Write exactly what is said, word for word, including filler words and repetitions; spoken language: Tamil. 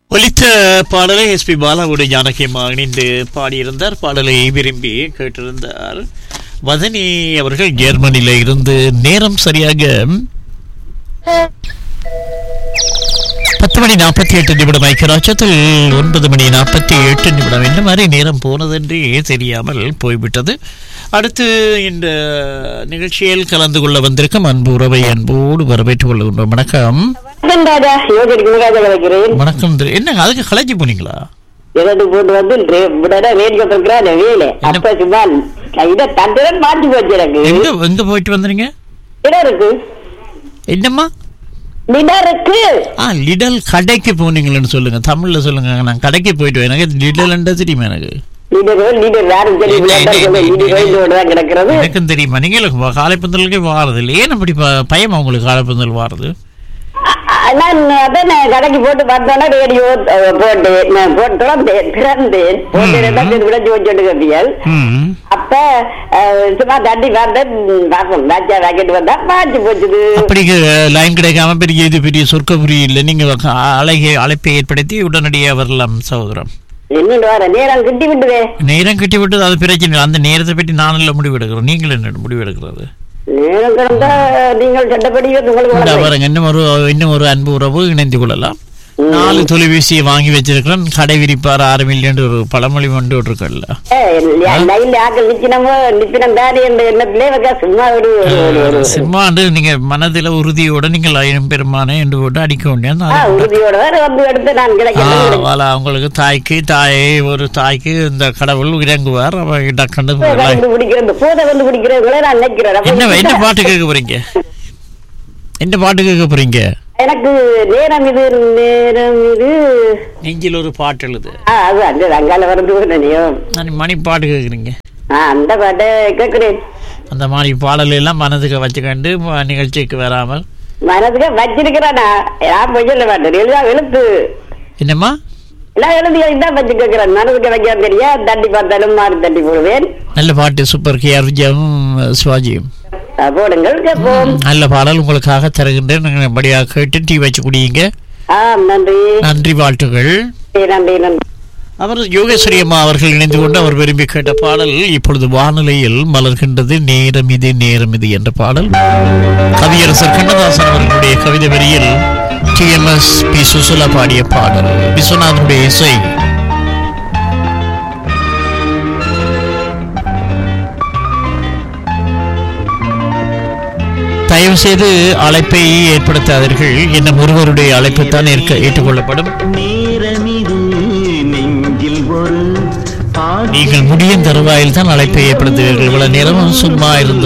ஒலித்த பாடலை எஸ் பி பாலாவோடு ஜானகியம்மா இணைந்து பாடியிருந்தார். பாடலை விரும்பி கேட்டிருந்தார் வதனி அவர்கள். ஜெர்மனியில இருந்து நேரம் சரியாக பத்து மணி நாற்பத்தி எட்டு நிமிடம். ஐக்கியராட்சத்தில் ஒன்பது மணி நாற்பத்தி எட்டு நிமிடம். இந்த மாதிரி நேரம் போனதென்றே தெரியாமல் போய்விட்டது. அடுத்து இந்த நிகழ்ச்சியில் கலந்து கொள்ள வந்திருக்கும் அன்பு உறவை அன்போடு வரவேற்றுக் கொள்கின்றோம். வணக்கம். வணக்கம். என்னங்க அதுக்கு கலைச்சி போனீங்களா? போட்டு வந்து எங்க போயிட்டு வந்துறீங்க? என்னம்மா லிடல் கடைக்கு போனீங்களன்னு சொல்லுங்க, தமிழ்ல சொல்லுங்க. நான் கடைக்கு போயிட்டு எனக்கு லிடல் தெரியுமா? எனக்கு எனக்கும் தெரியுமா? நீங்க காலைப்பந்தலுக்கே வாரது இல்லை. ஏன் அப்படி பயமா உங்களுக்கு காலைப்பந்தல் வாரது? நான் அதான் கடைக்கு போட்டு பார்த்தோன்னா ரேடியோ போட்டு போட்டு திறந்தேன் போட்டு விளைச்சி வச்சுட்டு கட்டியால் அப்ப சும்மா தட்டி பார்த்தேன் பாப்போம் பாச்சா வாக்கிட்டு வந்தா பாச்சு போச்சுது. அப்படி லைன் கிடைக்காம பெரிய இது பெரிய சொர்க்க புரி இல்லை. நீங்க அழகை அழைப்பை ஏற்படுத்தி உடனடியாக வரலாம் சகோதரம். என்னண்டு வர நேரம் கிட்டி விட்டுவே. நேரம் கிட்டி விட்டு அது பிரச்சனை. அந்த நேரத்தை பற்றி நானும் முடிவு எடுக்கிறோம். நீங்கள் என்ன முடிவு எடுக்கிறது? நீங்கள் சட்டப்படி இன்னும் ஒரு இன்னும் ஒரு அன்பு உறவு இணைந்து கொள்ளலாம். நாலு தொலைபேசியை வாங்கி வச்சிருக்கிறேன். கடை விரிப்பார் ஆறு மில்லியன் ஒரு பழமொழி கொண்டு இருக்குல்ல. சும்மா நீங்க மனதில உறுதியோட நீங்கள் ஆயிரம் பெருமானே என்று போட்டு அடிக்க வேண்டிய உங்களுக்கு தாய்க்கு தாயை ஒரு தாய்க்கு இந்த கடவுள் இறங்குவார். என்ன என்ன பாட்டு கேட்க போறீங்க? என்ன பாட்டு கேட்க போறீங்க? எனக்கு நேரம் இது நேரம் இது நெஞ்சில் ஒரு பாட்டு எழுது. அது அந்த அங்கால வருது மணி பாட்டு கேட்குறீங்க. அந்த பாட்டை கேட்கிறேன். அந்த மாதிரி பாடல் எல்லாம் மனதுக்கு வச்சுக்கண்டு நிகழ்ச்சிக்கு வராமல் மனதுக்கு வச்சிருக்கிறானா? நான் பொய்யல பாட்டு எழுதா எழுத்து. என்னம்மா எல்லாம் எழுதி தான் வச்சு கேட்கிறேன். மனதுக்கு வைக்க தெரியா தட்டி பார்த்தாலும் மாறி தட்டி போடுவேன். நல்ல பாட்டு சூப்பர். கே ஆர் விஜயாவும் சிவாஜியும் போடுங்கள் கேட்போம். நல்ல பாடல் உங்களுக்காக தருகின்றேன். படியாக கேட்டு டீ வச்சு குடியுங்க. நன்றி நன்றி, வாழ்த்துகள். நன்றி நன்றி. அவர் யோகேஸ்வரி அம்மா அவர்கள் இணைந்து கொண்டு அவர் விரும்பி கேட்ட பாடல் இப்பொழுது வானிலையில் மலர்கின்றது நேரம் இது நேரம் இது என்ற பாடல். கவியரசர் கண்ணதாசன் அவர்களுடைய கவிதை வரியில் டி எம் எஸ் பி சுசுலா பாடிய பாடல். விஸ்வநாதனுடைய இசை. தயவு செய்து அழைப்பை ஏற்படுத்தாதீர்கள். இன்னும் ஒருவருடைய அழைப்பு தான் ஏற்றுக்கொள்ளப்படும். நீங்கள் முடியும் தருவாயில் தான் அழைப்பை ஏற்படுத்துவீர்கள். இவ்வளவு நேரம் சும்மா இருந்தது.